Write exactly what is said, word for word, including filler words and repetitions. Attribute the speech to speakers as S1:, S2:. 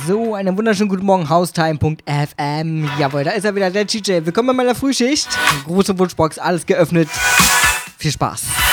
S1: So, einen wunderschönen guten Morgen, Haustime Punkt F M. Jawohl, da ist er wieder, der G J. Willkommen bei meiner Frühschicht. Große Wunschbox, alles geöffnet. Viel Spaß.